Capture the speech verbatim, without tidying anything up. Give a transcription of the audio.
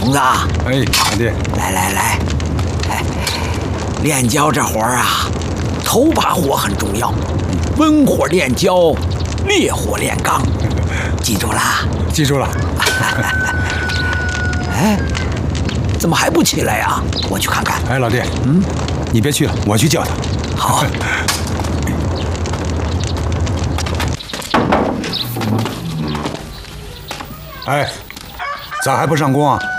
孔子， 哎，老弟， 来来来，哎，炼焦这活儿啊，头把火很重要，温火炼焦，烈火炼钢，记住啦？ 记住了。 哎，怎么还不起来呀？我去看看。 哎，老弟， 嗯， 你别去了，我去叫他。 好。 哎，咋还不上工啊？